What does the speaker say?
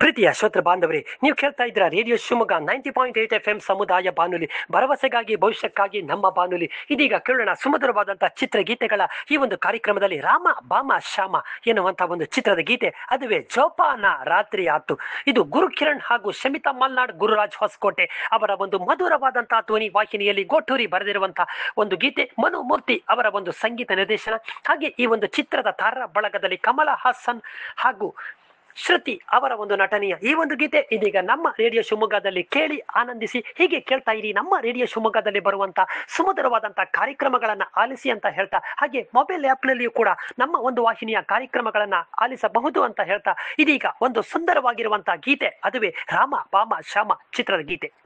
ಪ್ರೀತಿಯ ಶ್ರೋತೃ ಬಾಂಧವರೇ, ನೀವು ಕೇಳ್ತಾ ಇದ್ದೀರಾ ರೇಡಿಯೋ ಶಿವಮೊಗ್ಗ 90.8 FM ಸಮುದಾಯ ಬಾನುಲಿ, ಭರವಸೆಗಾಗಿ ಭವಿಷ್ಯಕ್ಕಾಗಿ ನಮ್ಮ ಬಾನುಲಿ. ಇದೀಗ ಕೇಳೋಣ ಸುಮಧುರವಾದಂತಹ ಚಿತ್ರಗೀತೆಗಳ ಈ ಒಂದು ಕಾರ್ಯಕ್ರಮದಲ್ಲಿ ರಾಮ ಬಾಮ ಶ್ಯಾಮ ಎನ್ನುವಂತಹ ಒಂದು ಚಿತ್ರದ ಗೀತೆ, ಅದುವೇ ಜೋಪಾನ ರಾತ್ರಿ ಆತು. ಇದು ಗುರುಕಿರಣ್ ಹಾಗೂ ಶಮಿತಾ ಮಲ್ನಾಡ್, ಗುರುರಾಜ್ ಹೊಸಕೋಟೆ ಅವರ ಒಂದು ಮಧುರವಾದಂತಹ ಧ್ವನಿ ವಾಹಿನಿಯಲ್ಲಿ ಗೋಟೂರಿ ಬರೆದಿರುವಂತಹ ಒಂದು ಗೀತೆ. ಮನುಮೂರ್ತಿ ಅವರ ಒಂದು ಸಂಗೀತ ನಿರ್ದೇಶನ. ಹಾಗೆ ಈ ಒಂದು ಚಿತ್ರದ ತಾರ ಬಳಗದಲ್ಲಿ ಕಮಲ ಹಾಸನ್ ಹಾಗೂ ಶ್ರುತಿ ಅವರ ಒಂದು ನಟನೆಯ ಈ ಒಂದು ಗೀತೆ ಇದೀಗ ನಮ್ಮ ರೇಡಿಯೋ ಶಿವಮೊಗ್ಗದಲ್ಲಿ ಕೇಳಿ ಆನಂದಿಸಿ. ಹೀಗೆ ಕೇಳ್ತಾ ಇರಿ ನಮ್ಮ ರೇಡಿಯೋ ಶಿವಮೊಗ್ಗದಲ್ಲಿ ಬರುವಂತಹ ಸುಮಧುರವಾದಂತಹ ಕಾರ್ಯಕ್ರಮಗಳನ್ನ ಆಲಿಸಿ ಅಂತ ಹೇಳ್ತಾ, ಹಾಗೆ ಮೊಬೈಲ್ ಆಪ್ ನಲ್ಲಿಯೂ ಕೂಡ ನಮ್ಮ ಒಂದು ವಾಹಿನಿಯ ಕಾರ್ಯಕ್ರಮಗಳನ್ನ ಆಲಿಸಬಹುದು ಅಂತ ಹೇಳ್ತಾ, ಇದೀಗ ಒಂದು ಸುಂದರವಾಗಿರುವಂತಹ ಗೀತೆ, ಅದುವೇ ರಾಮ ಬಾಮ ಶ್ಯಾಮ ಚಿತ್ರದ ಗೀತೆ.